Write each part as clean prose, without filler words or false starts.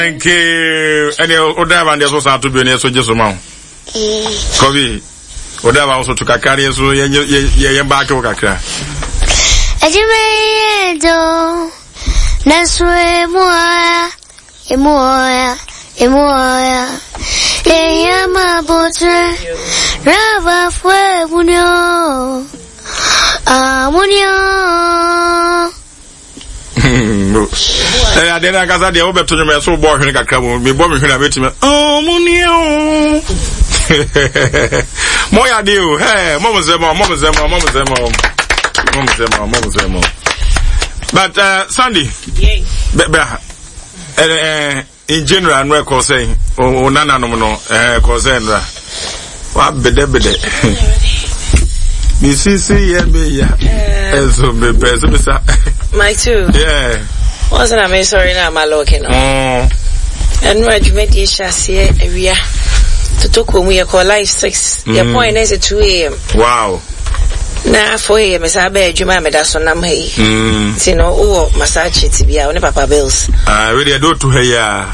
Thank you. Any other one there's also to be near so just a mount. Kobe. Whatever also to Kakari, so ye back to Kakra. Ajimedo. Naswe Moya. Yama botre. Rava fue munyo. Munyo. I didn't get the over to me so boring. I can't be bombing when I met him. Oh, Munio. Moya deal. Hey, Mama Zemo. But, Sandy, in general, and record saying, oh, Nana, no, Cosendra. What bede. Missy, my two. Yeah. Wasn't I sorry now, my looking? And what you made this chassis area to talk when we call life 6. Your point is at 2 a.m. Wow. Now 4 a.m. is I beg you, mamma, that's on them. Hey, see no, oh, massage it to be out, Papa Bills. I really do to her, yeah.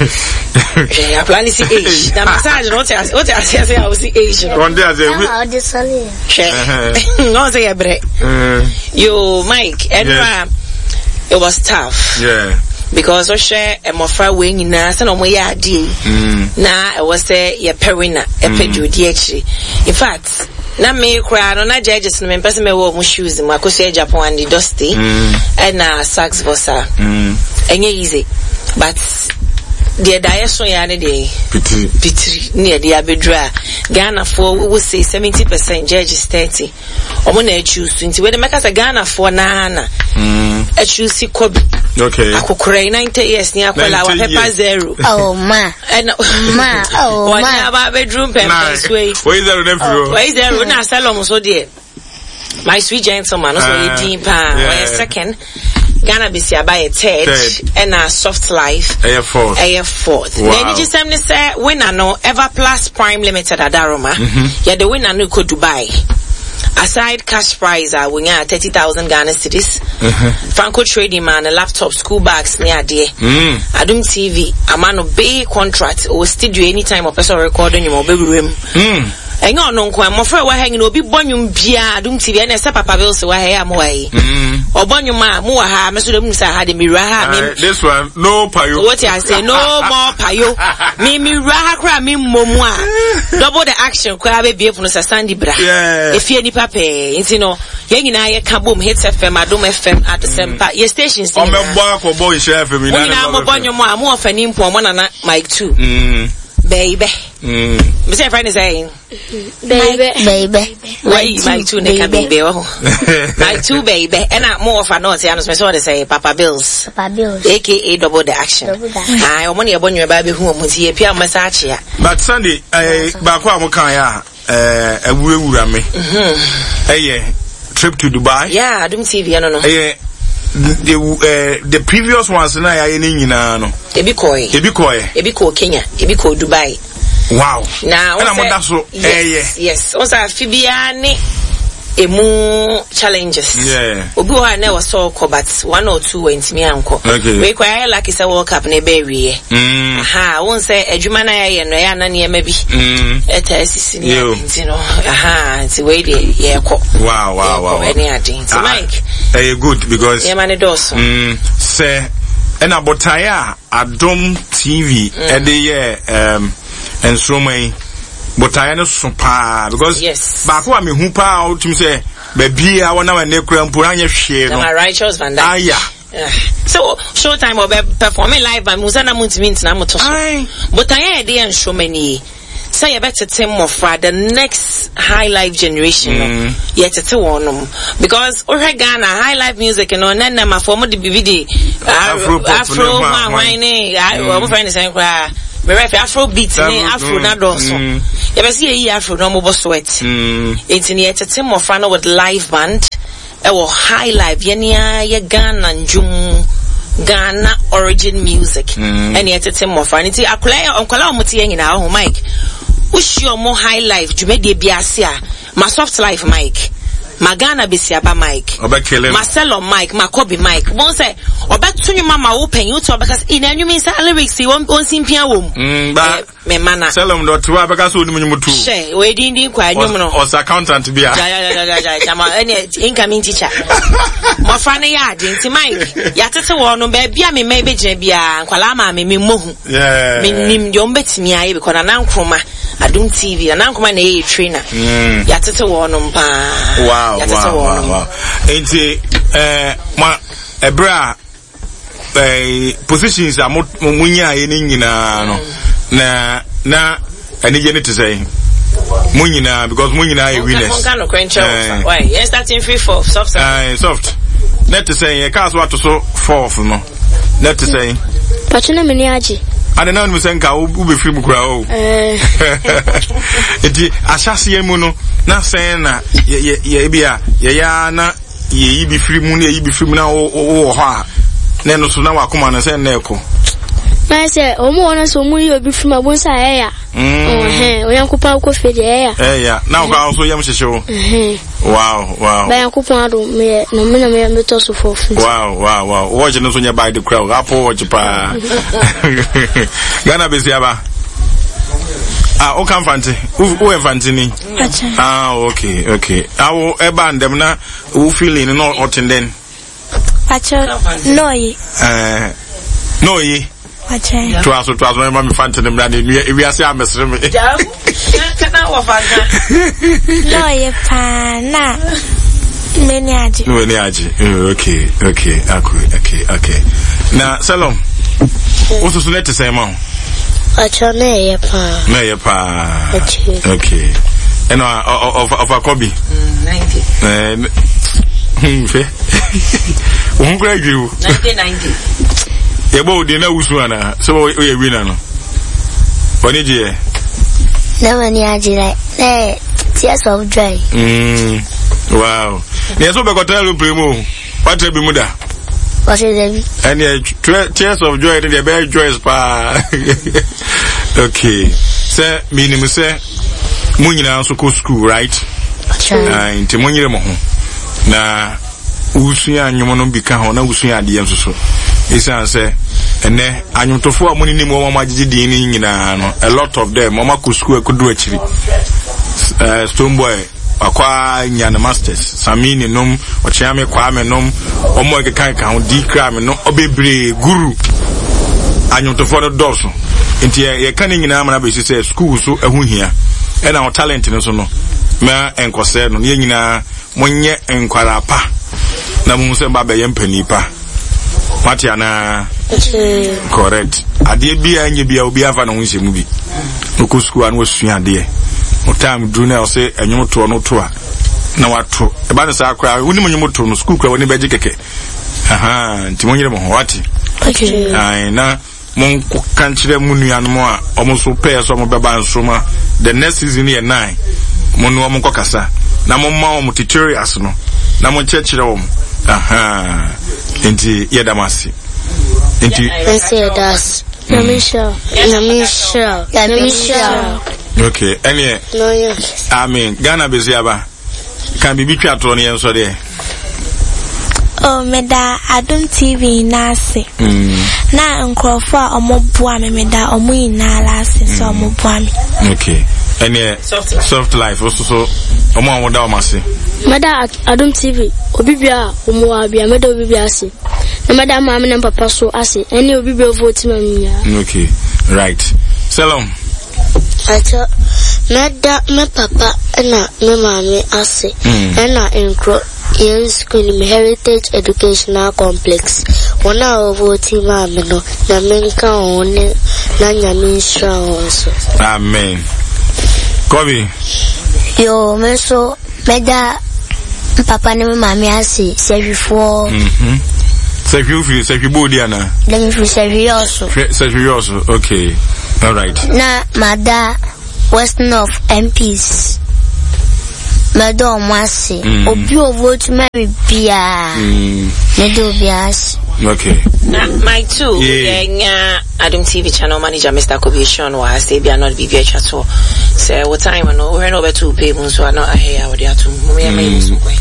I plan to see age. Now, massage, what I say, I was the Asian. One day, I say, no, say a break. You, Mike, and it was tough. Yeah. Because I share a more far wing in us and on my idea. Now, I was say, your perina, a pedro DH. In fact, na me cry no na judges no me person me wo shoes mu akoso Japan and the dusty and na sacks vosa enye easy but the direction ya ne dey pitri near the abedra Ghana for we will say 70% judges 30 omo na choose nti we dey make us Ghana for na a choose Kobe okay akokora 90 years ni akola wa pepper zero oh ma and one about bedroom pepper way where is there na salon so there my sweet gentleman also eating pa second Ghana bisi abaye third and a soft life a fourth then you just say winner no Ever Plus Prime Limited adaroma yeah the winner no could Dubai. Aside cash prize, we got 30,000 Ghana cedis. Franco trading man, a laptop, school bags near there. Adum TV, a man of big contract or studio anytime of person recording your baby room. And no kwa my friend wa hanging obi bonyum bia Adum TV and a Papa Bills wa hair moai. Or bonyuma muaha, Mr. Musa had a miraha. This one, no payo. What I say, no more payo. Me miraha cra me momwa. Double the action, crabbe be from Sandy Bra. If you any pape, you know, Yangina Kaboom hits FM, Adum FM at the same part. Your stations. I'm a boy, chef. I'm a bonyuma, more of an import, one and Mike too. Baby. Mr. Friend is saying, baby. Why, my two nigga baby? My two baby. And I'm more of a note, I was to say, Papa Bills, aka double the action. I am only a bonny baby who was here, Pia Massachia. But Sunday, Bakwa Mokaya, a woo-rame. Trip to Dubai. Yeah, I don't TV, I don't know. The previous ones na ya ni no ebiko Kenya ebiko Dubai. Wow. Now yes also Fibia ni emu challenges obi wa na was so but 1 or 2 went me anko we kwa like say World Cup na be wie won say adwuma na ya no ya na ne ma bi eta asisi ni you know nti we dey ye ko wow any adin so Mike good because yeah man doso say na botaya Adom TV e dey ensromai botaya no super because back wa me hu pa o timi say baby a wona wa ne kura mpo anye hwe no my righteous van that so showtime or performing live and Musana Muntimint na moto botaya e dey ensromani say you better team of the next high life generation yet to one because Ghana high life music and on then my former DVD Afro whining I'm friend is saying Afro beats Afro na doso you ever see a Afro no more sweat it's in yet a team of with live band or high life yenia Ghana njum Ghana origin music and yet a team of fanity I play on Kalamoti in our Mike. Who's your more high life? You made the Biasia, my soft life, Mike. Magana Bisiaba Mike, Marcelo Mike, Makobi Mike. One say, Obetu mama open you to because in any means lyrics you won't see Pia womb. Me mana. Seldom not to because we do two. She, we didn't quite or accountant to be a incoming teacher. My funny yard, into Mike. Yatata one, baby, maybe Jebia, Kalama, me mohu. Yeah, me don't bet me, I because an uncle, I don't TV, an uncle, man, a trainer. Yatata one, wow. Ain't ma ebra positions are munya yenina no na ani je to say munyina because munyina e winners why yes starting free for soft net to say cars what to so fourth no net to say pachuna meni aji I don't know me say nka u be free bukura o enti ashase mu no na say na ye bia ye ya na ye bi free mu na ye bi free mu na wo ho a na no so na wakoma na say na eko na say o mo na so mu ye bi free ma bo sa ya o yankupa ko fe de ya na ko also yam hyehyɛ o wow ba yankupa do me no me to so for wow watch no so nya by the crowd apo watch pa Ghana Bisiaba o kan fante o enfante ni okay awo e ba ndem na o feeling no otenden acho noyi Twaso ma me fante dem na we ase amesre me kana wo fanta noyi pa na meni aji okay na Salom what's the net to say mom acho na ye pa okay and of a copy 90 won graduate 1990 yebo de na wusu ana so we winner no oni je na mani aji like tears of joy wow ne so be kotelu primo what be muda what is them and tears of joy the be joyous pa okay say minimum say munyina so ko school right nti munyire mo ho na usuya anyomo no bika ho na usuya ade enso so isan say ene anyotofo amuni ni mo mama gigi ni nyina no a lot of them mama ko school akudu akiri Stone Boy akwa nyane masters samini nom ochiame kwa me nom omo kekan kan di kra me no obebre guru anyotofo no dorso nti ye kan nyina ma na be say school so ehuhia e na talent no so no ma enkose no ye nyina monye enkwara pa na mu se ba be ye mpani pa Matia na correct ade bia anye bia obi afa na ho nhemu bi no school an wasua ade o time do na o say enyum to no to a na wato e ba na sa akra woni enyum to no school kra woni beje keke nti monyere mo wati ai na mon kanchire munua no a omo so pay so mo beba nsoma the next season year 9 mon no mo kokasa na mo ma o tutorials no na mo chechire o enti yedamasi enti das Namisha okay any no yes I mean Ghana Bisiaba can be twa to ne enso de meda Adum TV nase na nkrofo a omoboa meda omo ina lase so omoboa me okay any soft life also omo amoda omase meda Adum TV obibia omo abia meda obibia ase na meda mama na papa so ase any obibia vote mamia okay right Salom acha meda me papa na me mama ase na enkro in school heritage educational complex wana vote mama no na menka one na nyame nsra also amen Kobi yo meso meda papa na me mama ase servifo Sefi body ana let me feel serioso okay all right na mada western of MPs Madam Masi, Obio vote Mary Pia. Medo Bias. Okay. My two, Adam TV channel manager, Mr. Kobishon, was they be not BBH at all. Say, what time I know, we're over 2 people, so I know I hear what they are to me.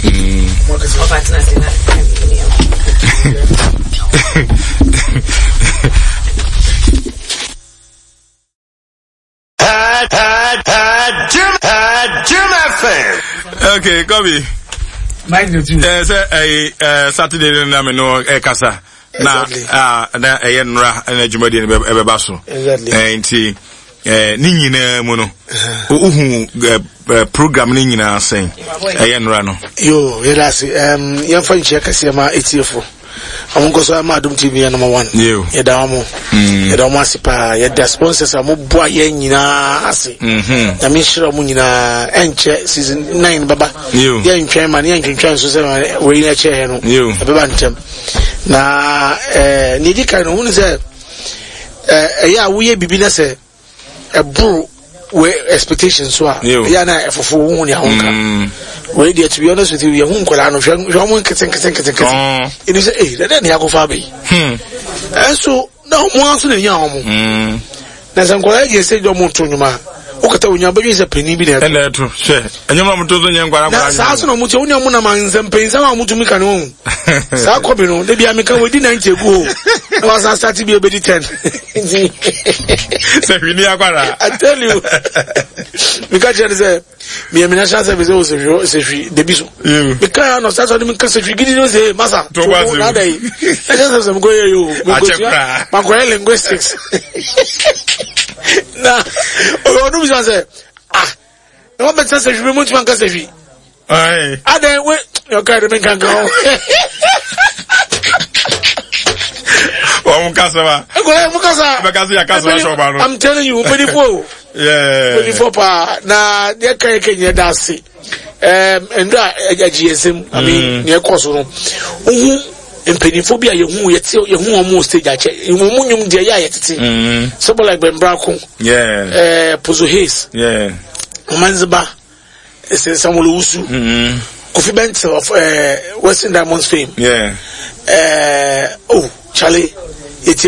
Jim FM. Okay, Kobe. Saturday na me no kasa na na eyenra na jumadi ne beba so enti ni nyina mu no uhu program ni nyina sen eyenra no yo yerasi yemfa nche kase ma etiefo amungo so ma Adom TV number 1 yeda mo yeda mo asipa yeda sponsors amuboa ye nyina ase na me shira mu nyina enche season 9 baba ye ntwen ma ne ntwen so se we na che he no baba ntem na ni dika no hunu se ya wo ye bibi na se eburu we expectations so ya na efofo hu ne ahonka we dey, to be honest with you, you won't call on Shaman Kitten. It is then you go far be. And so now once in a young Nazan College said your Montunuma. Okata unya baby is a penny be there. And your mama told the young Guarana Mutonia Munamans and Payne some Mutumika no. Sakobino, they be American within 90 go. I was started to be a bit 10. I tell you, because you say, me and Minasha service also the bishop. Because I know that's what you can say. You didn't say, Massa, to one day. I just have some go you. My linguistics. Nah, oh, no, say, no better say, you want to say, I then wait, your car can go. I'm telling you, 24. Yeah, 24 pa. Now, they can't that's it. And that GSM, I mean, near Kosovo. In Peniphobia, you who almost stage. You won't do yet. Something like Ben Braco. Yeah, Puzo Hayes. Yeah, Manzaba. It's some Lusu. Coffee Banks of Western Diamonds fame. Yeah. Oh, Charlie. It's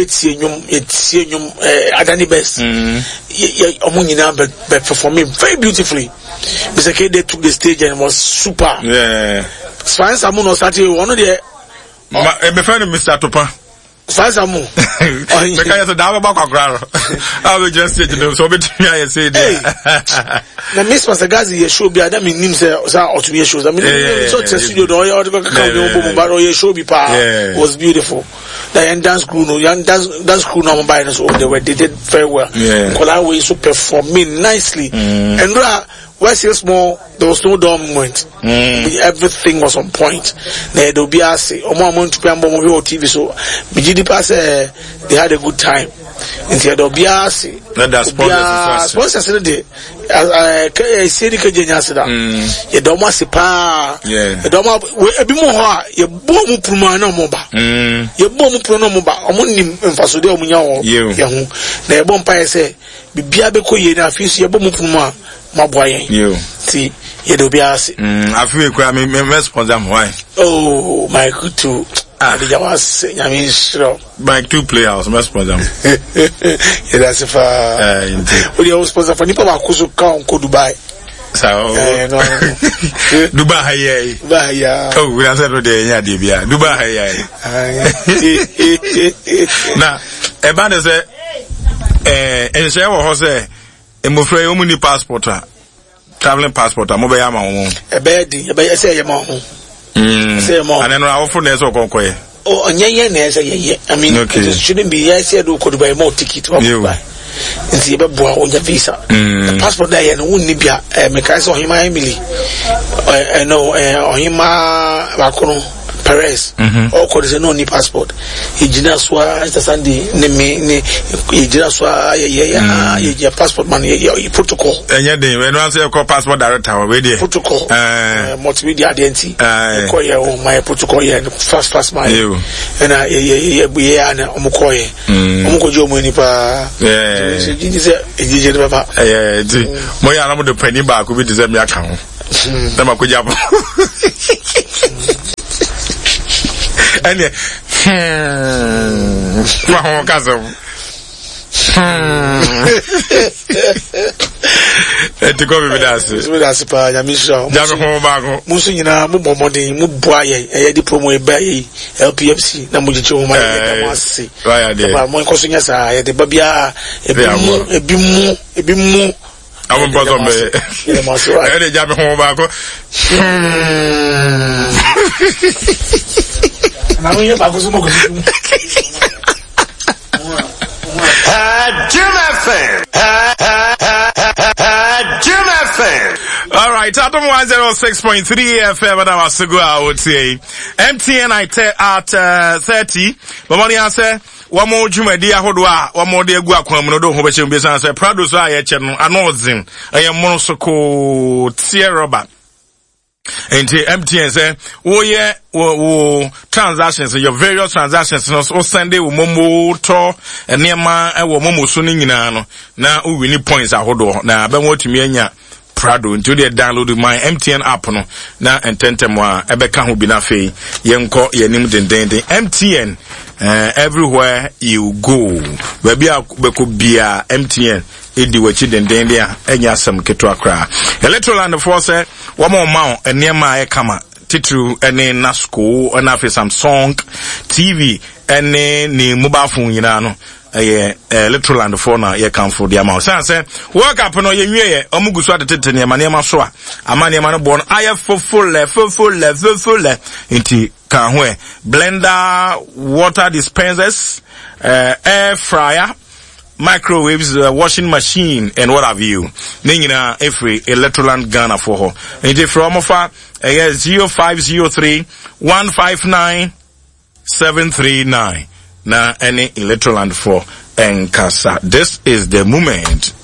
Adani Best. Omunina but performing very beautifully. Mr. K they took the stage and was super. Yeah. Swan Samu no started one of the my friend Mr. Topa. Swan Samu. Because the Dava Bakra. I will just say to them so between I say that. The Miss Masagazi show be Adam in himself or to be shows. I mean so studio show be was beautiful. The young dance crew, no young dance crew, no mobile, so they did very well. Yeah, Kolawe so performing nicely. And West Hills Mall, there was no dull moment. Everything was on point. They do be asked, Omo to Pambo TV, so BGD pass, they had a good time. Instead of Biasi, sponsors today. I say the Kajasida. You don't want to pa. You don't want a bit more. You bomb Pumano Moba. You bomb Pronomoba. Omonim and Fasudo Munya. You, the Bompire say, Biabeco, you have fish your bomb Puma, my boy. You see, you do Biasi. I feel I mean, response. Why? Oh, my good too. I mean, sure. By 2 players, must put them. That's if we always sponsor for Nipa Kusu Kong Dubai. So, Dubai, oh, we answered the day, yeah, Dubai. Now, a man is a and say, what was a Mufre Omuni passport, traveling passport, a mobile amount. A bed, I say, your mom. Say more. And then our phone is all conquer. Oh, and I mean, it shouldn't be. Yes, you could buy more ticket. You buy. And see, but on your visa. The passport there and wouldn't be a mechanic or him, Emily. I know, or him, Bacono, Perez or could say no passport. Ejina swa Easter Sunday ne ejina swa your passport man your protocol. Enya dey when one say call passport director we dey protocol multimedia identity call your my protocol here fast my and na omuko ye omuko jo mo ni pa ejije papa mo ya na mo de pani ba ko bi de me aka ho na makoja ba ene ma ho kazo etiko bi das pa ya misha jame ho ba ko musu nyina mo bomodin mo boa ye di promo e ba yi LPFC na mo jiche ho ma ye ma se ba mo ko so nya sa ye de ba bia ebi mu I'm about to be. I jam home back. All right, Atom 106.3 FM. I was to go out say MTN at 30. But money answer. One more Jumadi Ahodoa, one more dear Guaquam, no don't have a business. Prados I channel, Anozin, I am Monosoko, Sierra Robert. And MTN say, oh yeah, transactions, your various transactions, no Sunday, Momo, Tor, and Nema, and Momo Suning in Ano. Now, we need points Ahodo. Now, I've been watching me. Prado until they download my MTN app no na ententemwa ebeka ho bi na fe yenko yenim dendende MTN everywhere you go baby beko bia MTN edi wachi dendende a enya asem keto akra Electroland force wo ma enema e kama titru ene Nasco na fe Samsung TV ene ni mobile phone nyina no Electroland phone na ye kan for the amount say work up no ye nwie omugu so adetete ne ma so a amane ma no bon aye full inti kan ho blender, water dispensers, air fryer, microwaves, washing machine and what have you. Ningina every Electroland Ghana for her. Inti from offer 0503 159 739. Na any Electroland for Nkasa. This is the moment.